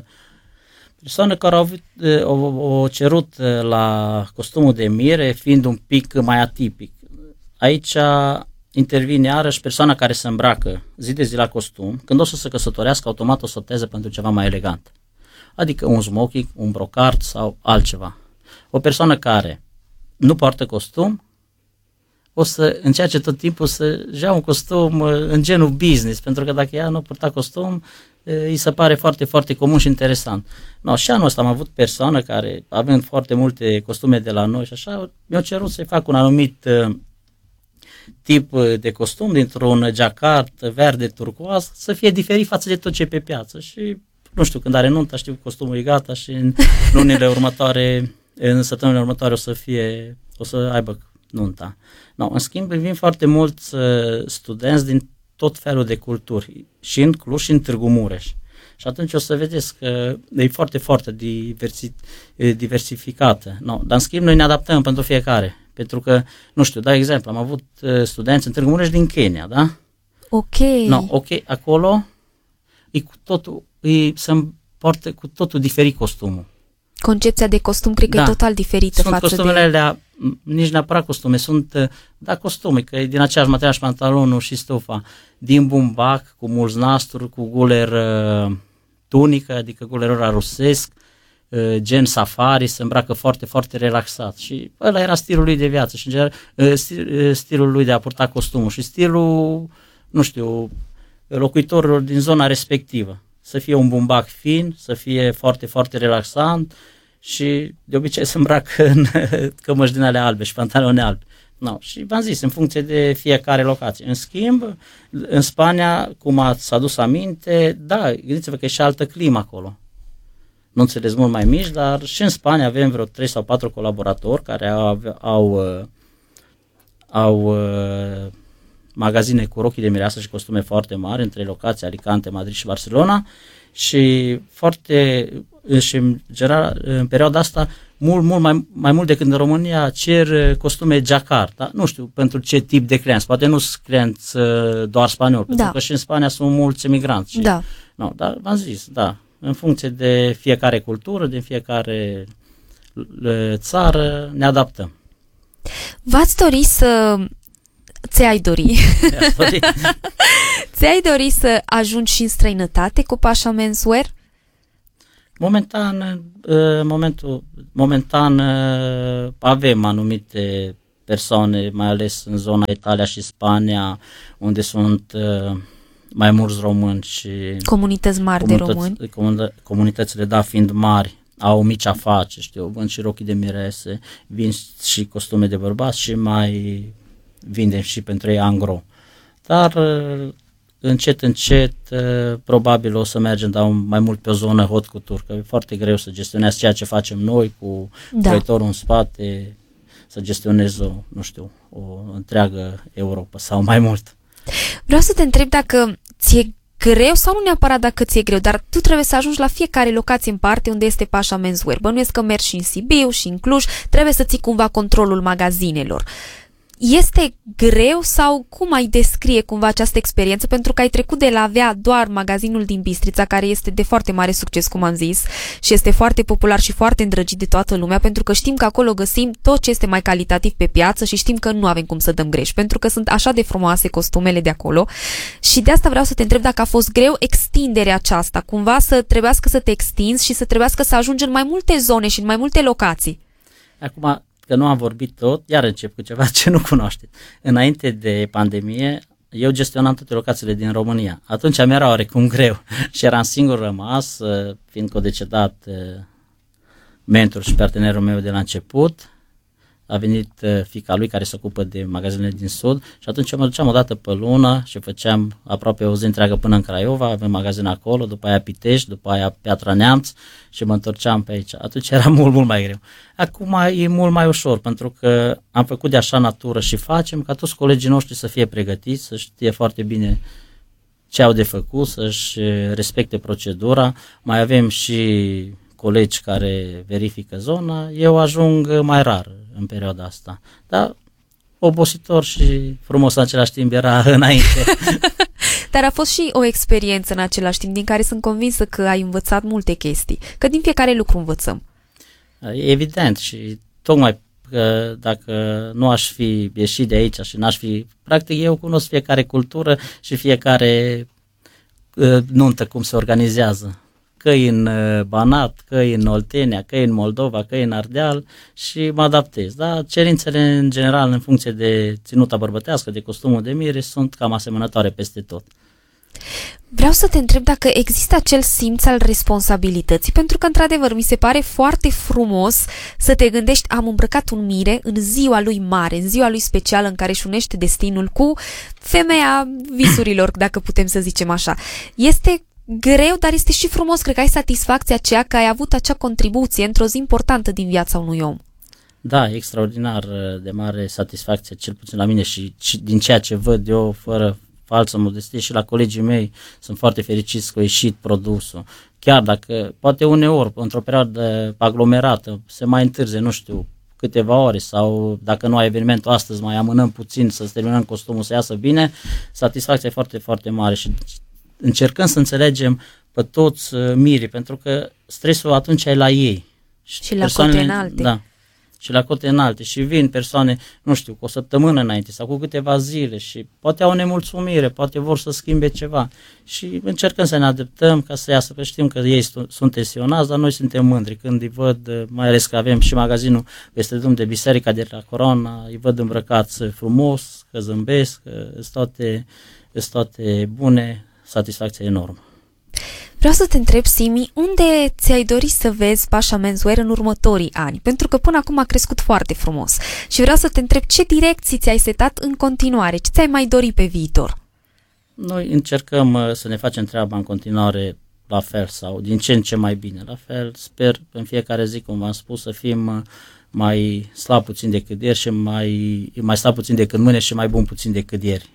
persoane care au cerut la costumul de mire, fiind un pic mai atipic. Aici intervine iarăși persoana care se îmbracă zi de zi la costum, când o să se căsătorească, automat o să opteze pentru ceva mai elegant. Adică un smoking, un brocart sau altceva. O persoană care nu poartă costum, o să încerce tot timpul să-și ia un costum în genul business, pentru că dacă ea nu purta costum, îi se pare foarte, foarte comun și interesant. No, și anul ăsta am avut persoană care, având foarte multe costume de la noi și așa, mi-au cerut să-i fac un anumit tip de costum dintr-un jacquard verde turcoaz să fie diferit față de tot ce e pe piață. Și, nu știu, când are nunta, știu, costumul e gata și în lunile următoare, în săptămânile următoare o să aibă nunta. No, în schimb, vin foarte mulți studenți din tot felul de culturi, și în Cluj și în Târgu Mureș. Și atunci o să vedeți că e foarte, foarte diversificată. No, dar în schimb noi ne adaptăm pentru fiecare. Pentru că, nu știu, dau exemplu, am avut studenți în Târgu Mureș din Kenya, da? Ok. No, ok, acolo se împoartă cu totul diferit costumul. Concepția de costum cred că e total diferită sunt față de... costumele alea, nici neapărat costume, sunt, costume, că e din aceeași material și pantalonul și stufa, din bumbac, cu mulți nasturi, cu guler tunică, adică gulerul rusesc, gen safari, se îmbracă foarte, foarte relaxat și ăla era stilul lui de viață și în general stilul lui de a purta costumul și stilul, nu știu, locuitorilor din zona respectivă. Să fie un bumbac fin, să fie foarte, foarte relaxant și de obicei se îmbracă în cămăși din alea albe și pantaloni albi. No, și v-am zis, în funcție de fiecare locație. În schimb, în Spania, cum ați adus aminte, da, gândiți-vă că e și altă climă acolo. Nu înțeles mult mai mici, dar și în Spania avem vreo 3 sau 4 colaboratori care au magazine cu rochii de mireasă și costume foarte mari în 3 locații, Alicante, Madrid și Barcelona și în general, în perioada asta, mai mult decât în România, cer costume jacquard, da? Nu știu pentru ce tip de clienți, poate nu sunt clienți doar spanioli, pentru că și în Spania sunt mulți emigranți. Da. No, dar v-am zis, da, în funcție de fiecare cultură, din fiecare țară, ne adaptăm. V-ați dori să... Ți-ai dori? Ți-ai dori să ajungi și în străinătate cu Pasha Menswear? Momentan avem anumite persoane, mai ales în zona Italia și Spania, unde sunt mai mulți români și comunități mari de români. Comunitățile, da, fiind mari, au mici afaceri, vând și rochii de mirese, vin și costume de bărbați și mai vindem și pentru ei angro. Dar încet, probabil o să mergem mai mult pe o zonă haute couture, că e foarte greu să gestionezi ceea ce facem noi cu proiectorul în spate, să gestionezi o întreagă Europa sau mai mult. Vreau să te întreb dacă ți-e greu sau nu neapărat dacă ți-e greu, dar tu trebuie să ajungi la fiecare locație în parte unde este Pasha Menswear. Bănuiesc că mergi și în Sibiu și în Cluj, trebuie să ții cumva controlul magazinelor. Este greu sau cum ai descrie cumva această experiență? Pentru că ai trecut de la avea doar magazinul din Bistrița, care este de foarte mare succes, cum am zis, și este foarte popular și foarte îndrăgit de toată lumea, pentru că știm că acolo găsim tot ce este mai calitativ pe piață și știm că nu avem cum să dăm greș, pentru că sunt așa de frumoase costumele de acolo. Și de asta vreau să te întreb dacă a fost greu extinderea aceasta, cumva să trebuiască să te extinzi și să trebuiască să ajungi în mai multe zone și în mai multe locații. Acum, că nu am vorbit tot, iar încep cu ceva ce nu cunoașteți. Înainte de pandemie, eu gestionam toate locațiile din România. Atunci mi-era oarecum greu și eram singur rămas, fiindcă a decedat mentorul și partenerul meu de la început. A venit fiica lui care se ocupă de magazinele din Sud și atunci mă duceam o dată pe lună și făceam aproape o zi întreagă până în Craiova, avem magazin acolo, după aia Pitești, după aia Piatra Neamț și mă întorceam pe aici. Atunci era mult mai greu. Acum e mult mai ușor pentru că am făcut de așa natură și facem ca toți colegii noștri să fie pregătiți, să știe foarte bine ce au de făcut, să-și respecte procedura. Mai avem și colegi care verifică zona, eu ajung mai rar în perioada asta. Dar obositor și frumos în același timp era înainte. Dar a fost și o experiență în același timp, din care sunt convinsă că ai învățat multe chestii, că din fiecare lucru învățăm. Evident și tocmai că dacă nu aș fi ieșit de aici și n-aș fi, practic eu cunosc fiecare cultură și fiecare nuntă cum se organizează. Că în Banat, că în Oltenia, că în Moldova, că în Ardeal și mă adaptez. Da? Cerințele în general în funcție de ținuta bărbătească, de costumul de mire sunt cam asemănătoare peste tot. Vreau să te întreb dacă există acel simț al responsabilității, pentru că într-adevăr mi se pare foarte frumos să te gândești, am îmbrăcat un mire în ziua lui mare, în ziua lui specială în care își unește destinul cu femeia visurilor, dacă putem să zicem așa. Este greu, dar este și frumos, cred că ai satisfacția aceea că ai avut acea contribuție într-o zi importantă din viața unui om. Da, extraordinar de mare satisfacție, cel puțin la mine și din ceea ce văd eu, fără falsă modestie, și la colegii mei sunt foarte fericiți că a ieșit produsul. Chiar dacă, poate uneori, într-o perioadă aglomerată, se mai întârzie, nu știu, câteva ore sau dacă nu ai evenimentul astăzi, mai amânăm puțin să terminăm costumul să iasă bine, satisfacția e foarte, foarte mare și încercăm să înțelegem pe toți mirii, pentru că stresul atunci e la ei. Și la cote înalte. Da, și la cote înalte. Și vin persoane, nu știu, cu o săptămână înainte sau cu câteva zile și poate au nemulțumire, poate vor să schimbe ceva. Și încercăm să ne adaptăm ca să iasă, că știm că ei sunt tensionați, dar noi suntem mândri când îi văd, mai ales că avem și magazinul peste drum de Biserica de la Corona, îi văd îmbrăcați frumos, că zâmbesc, că sunt toate bune. Satisfacție enormă. Vreau să te întreb, Simi, unde ți-ai dori să vezi Pasha Menswear în următorii ani? Pentru că până acum a crescut foarte frumos. Și vreau să te întreb ce direcții ți-ai setat în continuare, ce ți-ai mai dori pe viitor? Noi încercăm să ne facem treaba în continuare la fel sau din ce în ce mai bine. La fel, sper în fiecare zi, cum v-am spus, să fim mai slab puțin decât ieri și mai slab puțin decât mâine și mai bun puțin decât ieri.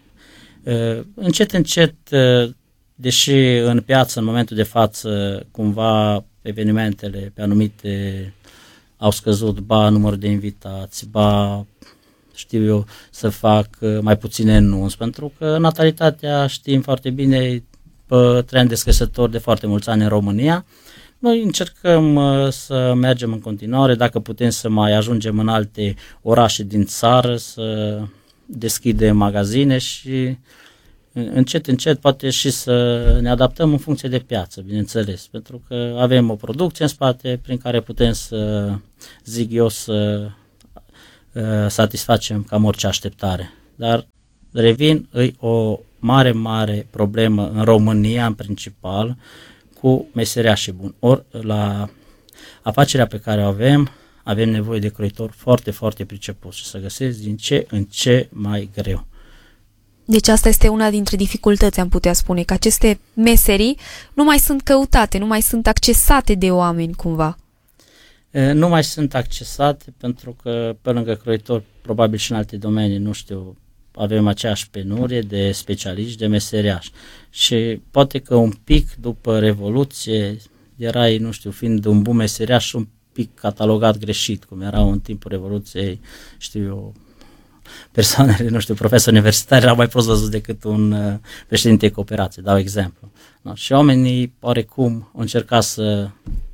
Încet, deși în piață, în momentul de față, cumva evenimentele pe anumite au scăzut, ba numărul de invitați, ba știu eu să fac mai puține nunți, pentru că natalitatea știm foarte bine pe trend descrescător de foarte mulți ani în România, Noi încercăm să mergem în continuare, dacă putem să mai ajungem în alte orașe din țară, să deschidem magazine și încet poate și să ne adaptăm în funcție de piață, bineînțeles, pentru că avem o producție în spate prin care putem să, zic eu, să satisfacem cam orice așteptare. Dar, revin, e o mare problemă în România, în principal, cu meseriașii buni. Ori la afacerea pe care o avem nevoie de croitori foarte pricepuți și să găsesc din ce în ce mai greu. Deci asta este una dintre dificultăți, am putea spune, că aceste meserii nu mai sunt căutate, nu mai sunt accesate de oameni cumva. Nu mai sunt accesate pentru că pe lângă croitori, probabil și în alte domenii, nu știu, avem aceeași penurie de specialiști, de meseriași. Și poate că un pic după Revoluție erai, nu știu, fiind un bun meseriaș, un pic catalogat greșit, cum erau în timpul Revoluției, știu eu, persoanele, nu știu, profesori universitari erau mai prost văzuți decât un președinte de cooperație, dau exemplu. No? Și oamenii, oarecum, au încercat să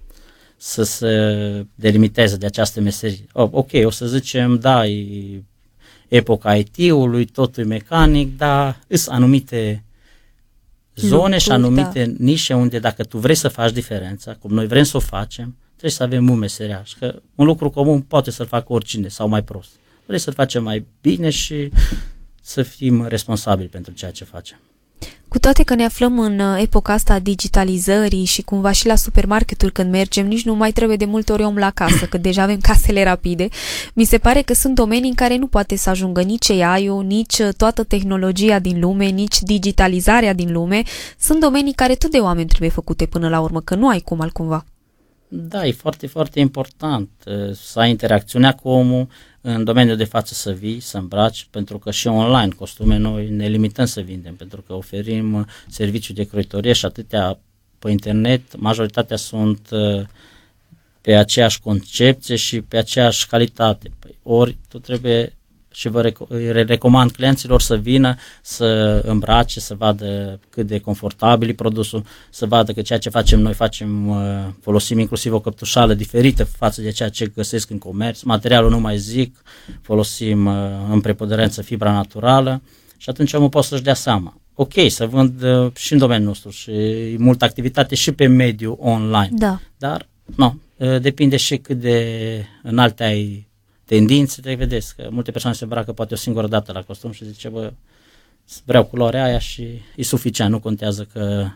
se delimiteze de această meserie. Ok, o să zicem, da, e epoca IT-ului, totul e mecanic, dar sunt anumite zone și anumite nișe unde dacă tu vrei să faci diferența, cum noi vrem să o facem, trebuie să avem un meseriaș, că un lucru comun poate să-l facă oricine sau mai prost. Vrei să-l facem mai bine și să fim responsabili pentru ceea ce facem. Cu toate că ne aflăm în epoca asta a digitalizării și cumva și la supermarketuri când mergem, nici nu mai trebuie de multe ori om la casă, că deja avem casele rapide. Mi se pare că sunt domenii în care nu poate să ajungă nici AI-ul, nici toată tehnologia din lume, nici digitalizarea din lume. Sunt domenii care tot de oameni trebuie făcute până la urmă, că nu ai cum altcumva. Da, e foarte important să ai interacțiunea cu omul, în domeniul de față să vii, să îmbraci, pentru că și online costume noi ne limităm să vindem, pentru că oferim serviciu de croitorie și atâtea pe internet, majoritatea sunt pe aceeași concepție și pe aceeași calitate. Ori tu trebuie, și vă recomand clienților să vină, să îmbrace, să vadă cât de confortabil e produsul, să vadă că ceea ce facem noi folosim inclusiv o căptușală diferită față de ceea ce găsesc în comerț. Materialul nu mai zic, folosim în preponderență fibra naturală și atunci omul poate să-și dea seama. Ok, să vând și în domeniul nostru și multă activitate și pe mediul online, da. Dar depinde și cât de înalte ai tendințe, te vedeți că multe persoane se îmbracă poate o singură dată la costum și zice, bă, vreau culoarea aia și e suficient, nu contează că,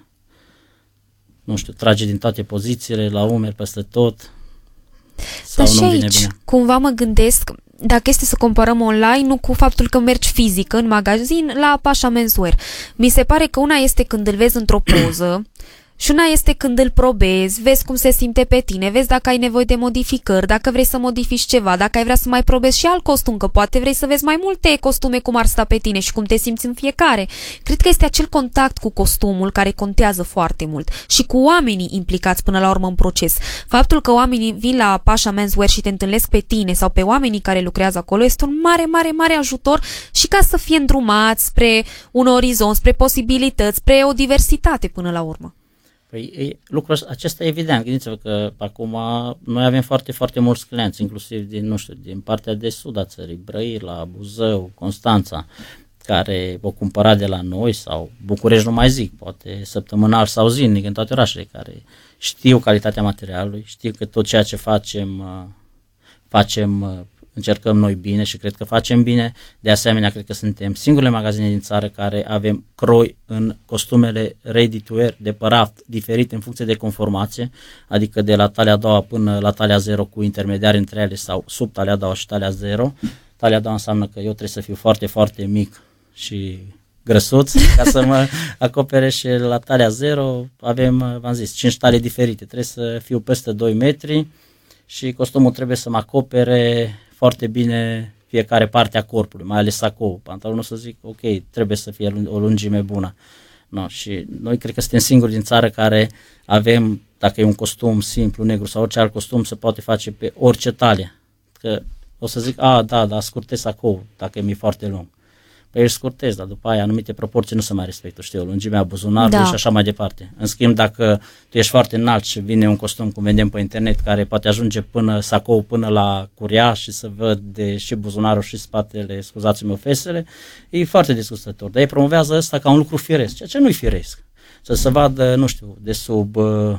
nu știu, trage din toate pozițiile, la umeri, peste tot, sau dar nu și vine aici, bine. cumva mă gândesc, dacă este să comparăm online, nu cu faptul că mergi fizic în magazin la Pasha Menswear. Mi se pare că una este când îl vezi într-o poză, și una este când îl probezi, vezi cum se simte pe tine, vezi dacă ai nevoie de modificări, dacă vrei să modifici ceva, dacă ai vrea să mai probezi și alt costum, că poate vrei să vezi mai multe costume cum ar sta pe tine și cum te simți în fiecare. Cred că este acel contact cu costumul care contează foarte mult și cu oamenii implicați până la urmă în proces. Faptul că oamenii vin la Pasha Menswear și te întâlnesc pe tine sau pe oamenii care lucrează acolo este un mare ajutor și ca să fie îndrumați spre un orizont, spre posibilități, spre o diversitate până la urmă. Păi lucrul acesta e evident, gândiți-vă că acum noi avem foarte mulți clienți, inclusiv din partea de sud a țării, Brăila, Buzău, Constanța, care o cumpăra de la noi sau București, nu mai zic, poate săptămânal sau zilnic în toate orașele, care știu calitatea materialului, știu că tot ceea ce facem încercăm noi bine și cred că facem bine. De asemenea, cred că suntem singurele magazine din țară care avem croi în costumele ready to wear de părat diferite în funcție de conformație, adică de la talia a doua până la talia 0 cu intermediari între ele sau sub talia a doua și talia 0. Talia a doua înseamnă că eu trebuie să fiu foarte mic și grăsuț ca să mă acopere și la talia 0 avem, v-am zis, 5 talii diferite. Trebuie să fiu peste 2 metri și costumul trebuie să mă acopere foarte bine fiecare parte a corpului, mai ales sacou. Pantalonul să zic, ok, trebuie să fie o lungime bună. No, și noi cred că suntem singuri din țară care avem, dacă e un costum simplu, negru sau orice alt costum, se poate face pe orice talie. Că o să zic, da, scurtez sacou dacă mi-e foarte lung. Păi îl scurtezi, dar după aia anumite proporții nu se mai respectă, știu, lungimea buzunarului și așa mai departe. În schimb, dacă tu ești foarte înalt și vine un costum, cum vedem pe internet, care poate ajunge sacou până la curia și să văd și buzunarul și spatele, scuzați-mi fesele, e foarte disgustător. Dar ei promovează asta ca un lucru firesc, ceea ce nu-i firesc. Să se vadă, nu știu, de sub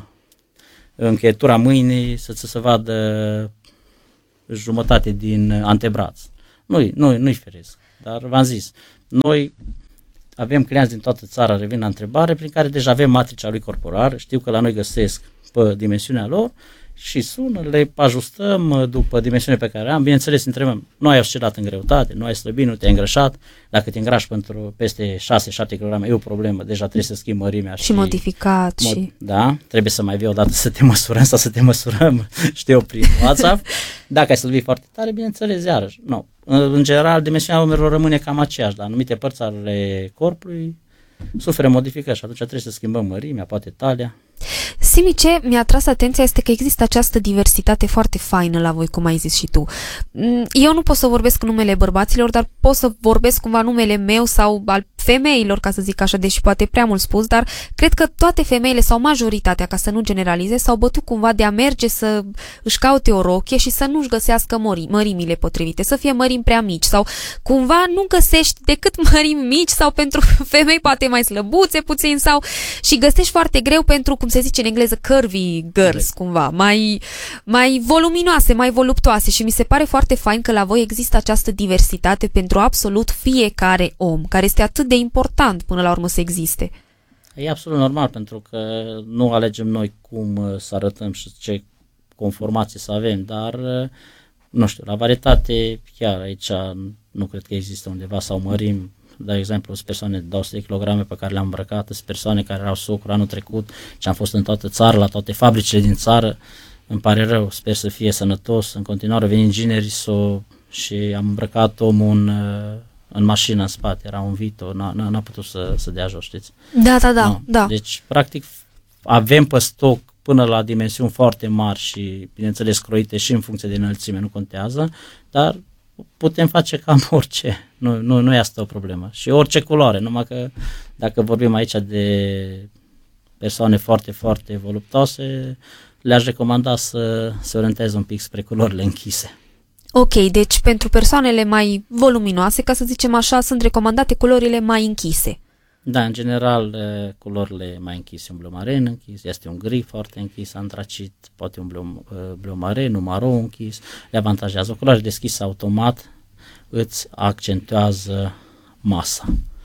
încheietura mâinii, să se vadă jumătate din antebraț. Nu-i firesc. Dar v-am zis, noi avem clienți din toată țara, revin la întrebare, prin care deja avem matricea lui corporal, știu că la noi găsesc pe dimensiunea lor și sună, le ajustăm după dimensiunea pe care am, bineînțeles întrebăm, nu ai oscilat în greutate, nu ai slăbit, nu te-ai îngrășat, dacă te îngrași pentru peste 6-7 kg e o problemă, deja trebuie să schimbi mărimea și modificat și... Da, trebuie să mai vii odată să te măsurăm sau să te măsurăm, știu, prin WhatsApp. Dacă ai slăbit foarte tare, bineînțeles, iarăși, nu. În general, dimensiunea umerilor rămâne cam aceeași, dar anumite părți ale corpului suferă modificări și atunci trebuie să schimbăm mărimea, poate talia. Simi, ce mi-a tras atenția este că există această diversitate foarte faină la voi, cum ai zis și tu. Eu nu pot să vorbesc în numele bărbaților, dar pot să vorbesc cumva numele meu sau al femeilor, ca să zic așa, deși poate prea mult spus, dar cred că toate femeile sau majoritatea, ca să nu generalizez, s-au bătut cumva de a merge să își caute o rochie și să nu-și găsească mărimile potrivite, să fie mărimi prea mici sau cumva nu găsești decât mărimi mici sau pentru femei poate mai slăbuțe puțin sau și găsești foarte greu pentru, cum se zice în engleză, curvy girls, cumva, mai voluminoase, mai voluptoase și mi se pare foarte fain că la voi există această diversitate pentru absolut fiecare om, care este atât de important până la urmă să existe. E absolut normal, pentru că nu alegem noi cum să arătăm și ce conformații să avem, dar, nu știu, la varietate, chiar aici nu cred că există undeva sau mărim. De exemplu, sunt persoane de 200 de kg pe care le-am îmbrăcat, sunt persoane care erau sucru anul trecut și am fost în toată țara, la toate fabricile din țară. Îmi pare rău, sper să fie sănătos. În continuare vin inginerii și am îmbrăcat omul în mașină în spate, era un Vito, n-a putut să dea jos, știți? Da. Deci, practic, avem pe stoc până la dimensiuni foarte mari și, bineînțeles, croite și în funcție de înălțime, nu contează, dar putem face cam orice, nu e asta o problemă. Și orice culoare, numai că dacă vorbim aici de persoane foarte, foarte voluptoase, le-aș recomanda să se orienteze un pic spre culorile închise. Ok, deci pentru persoanele mai voluminoase, ca să zicem așa, sunt recomandate culorile mai închise. Da, în general, culorile mai închise, un bleu maren închis, este un gri foarte închis, antracit, poate un bleu maren, un maro închis, le avantajează. O culoare deschisă automat îți accentuează masa.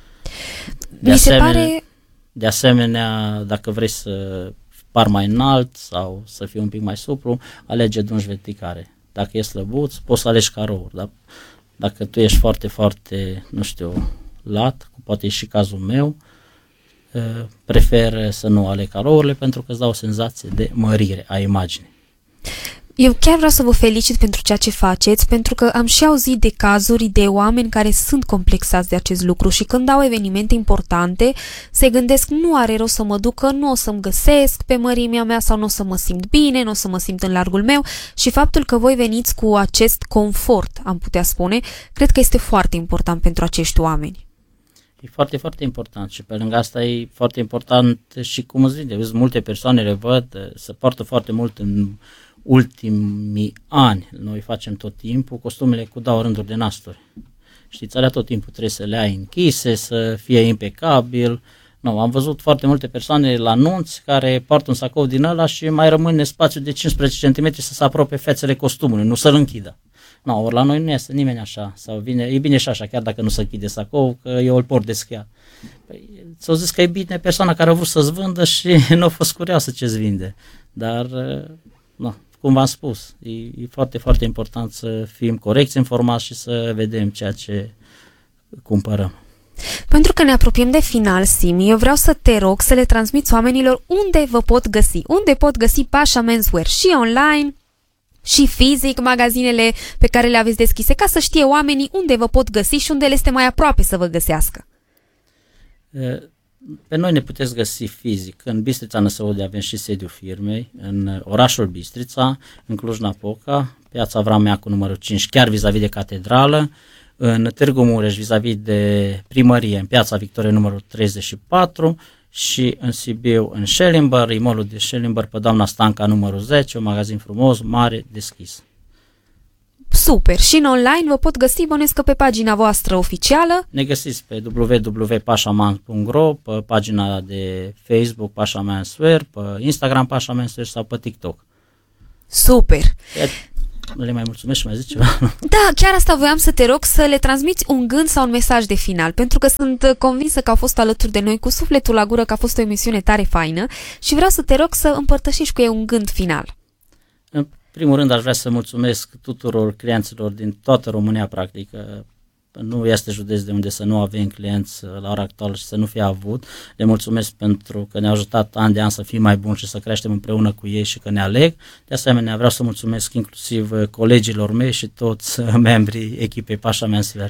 De asemenea, dacă vrei să pari mai înalt sau să fii un pic mai suplu, alege dungi verticale. Dacă e slăbuț, poți să alegi carouri, dar dacă tu ești foarte, foarte, nu știu, lat, poate e și cazul meu, prefer să nu aleg carourile pentru că îți dau o senzație de mărire a imaginii. Eu chiar vreau să vă felicit pentru ceea ce faceți, pentru că am și auzit de cazuri de oameni care sunt complexați de acest lucru și când au evenimente importante se gândesc nu are rost să mă duc, că nu o să-mi găsesc pe mărimea mea sau nu o să mă simt bine, nu o să mă simt în largul meu și faptul că voi veniți cu acest confort, am putea spune, cred că este foarte important pentru acești oameni. E foarte, foarte important și pe lângă asta e foarte important și cum îți zic, multe persoane le văd, se poartă foarte mult în ultimii ani. Noi facem tot timpul costumele cu 2 rânduri de nasturi. Știți, alea tot timpul trebuie să le ai închise, să fie impecabil. No, am văzut foarte multe persoane la nunți care poartă un sacou din ăla și mai rămâne spațiu de 15 cm să se apropie fețele costumului, nu să-l închidă. No, ori la noi nu este nimeni așa, sau e bine și așa, chiar dacă nu se închide sacou, că eu îl port deschiat. Păi, ți-au zis că e bine persoana care a vrut să-ți vândă și nu a fost curioasă ce-ți vinde. Dar, no, cum v-am spus, e foarte, foarte important să fim corecți informați și să vedem ceea ce cumpărăm. Pentru că ne apropiem de final, Simi, eu vreau să te rog să le transmiți oamenilor unde vă pot găsi, unde pot găsi Pasha Menswear, și online, și fizic, magazinele pe care le aveți deschise, ca să știe oamenii unde vă pot găsi și unde le este mai aproape să vă găsească. Pe noi ne puteți găsi fizic în Bistrița Năsăude, avem și sediul firmei, în orașul Bistrița, în Cluj-Napoca, piața Vrameacu numărul 5, chiar vis-a-vis de catedrală, în Târgu Mureș, vis-a-vis de primărie, în Piața Victoriei numărul 34, și în Sibiu, în Schellimber, imolul de Schellimber, pe Doamna Stanca numărul 10, un magazin frumos, mare, deschis. Super! Și în online vă pot găsi, bănuiesc că pe pagina voastră oficială. Ne găsiți pe www.pashamans.ro, pe pagina de Facebook Pasha Menswear, pe Instagram Pasha Menswear sau pe TikTok. Super! Le mai mulțumesc și mai zic ceva? Da, chiar asta voiam să te rog să le transmiți un gând sau un mesaj de final, pentru că sunt convinsă că au fost alături de noi cu sufletul la gură, că a fost o emisiune tare faină și vreau să te rog să împărtășești cu ei un gând final. În primul rând aș vrea să mulțumesc tuturor clienților din toată România, practic. Nu este județ de unde să nu avem clienți la ora actuală și să nu fie avut. Le mulțumesc pentru că ne-au ajutat an de an să fim mai buni și să creștem împreună cu ei și că ne aleg. De asemenea, vreau să mulțumesc inclusiv colegilor mei și toți membrii echipei Pasha Menswear.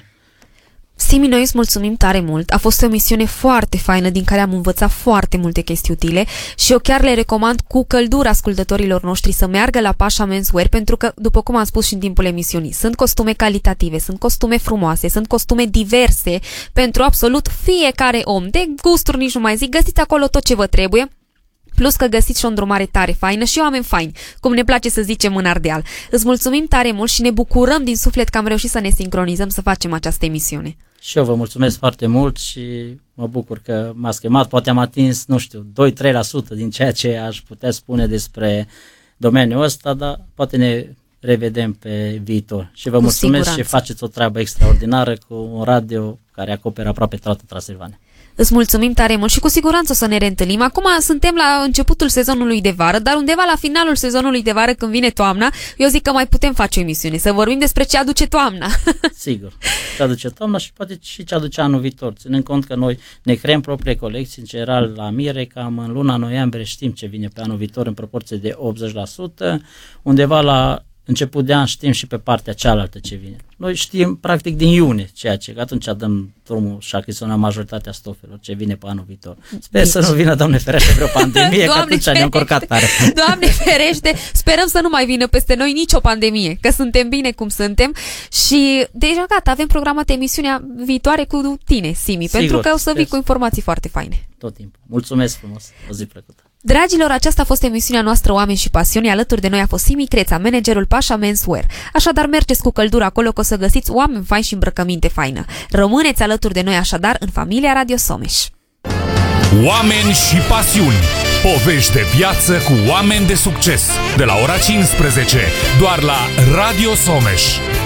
Simi, noi îți mulțumim tare mult. A fost o emisiune foarte faină din care am învățat foarte multe chestii utile și eu chiar le recomand cu căldură ascultătorilor noștri să meargă la Pasha Menswear, pentru că, după cum am spus și în timpul emisiunii, sunt costume calitative, sunt costume frumoase, sunt costume diverse pentru absolut fiecare om. De gusturi nici nu mai zic, găsiți acolo tot ce vă trebuie. Plus că găsiți și o îndrumare tare faină și oameni faini, cum ne place să zicem în Ardeal. Îți mulțumim tare mult și ne bucurăm din suflet că am reușit să ne sincronizăm să facem această emisiune. Și eu vă mulțumesc foarte mult și mă bucur că m-ați chemat. Poate am atins, nu știu, 2-3% din ceea ce aș putea spune despre domeniul ăsta, dar poate ne revedem pe viitor. Și vă mulțumesc și faceți o treabă extraordinară cu un radio care acoperă aproape toată Transilvania. Îți mulțumim tare mult și cu siguranță o să ne reîntâlnim. Acum suntem la începutul sezonului de vară, dar undeva la finalul sezonului de vară, când vine toamna, eu zic că mai putem face o emisiune, să vorbim despre ce aduce toamna. Sigur, ce aduce toamna și poate și ce aduce anul viitor. Ținând cont că noi ne creăm proprie colecții, în general la Mire, cam în luna noiembrie știm ce vine pe anul viitor în proporție de 80%, undeva la început de an știm și pe partea cealaltă ce vine. Noi știm practic din iunie ceea ce, că atunci dăm drumul și achiziționăm majoritatea stofelor ce vine pe anul viitor. Sper să nu vină, Doamne ferește, vreo pandemie, că atunci ne-am încurcat tare. Doamne ferește, sperăm să nu mai vină peste noi nicio pandemie, că suntem bine cum suntem și deja gata, avem programată emisiunea viitoare cu tine, Simi, sigur, pentru că o să vii cu informații foarte faine. Tot timpul. Mulțumesc frumos, o zi plăcută. Dragilor, aceasta a fost emisiunea noastră Oameni și Pasiuni. Alături de noi a fost Simi Creța, managerul Pasha Menswear. Așadar, mergeți cu căldură acolo că o să găsiți oameni faini și îmbrăcăminte faină. Rămâneți alături de noi așadar în familia Radio Someș. Oameni și Pasiuni. Povești de viață cu oameni de succes. De la ora 15, doar la Radio Someș.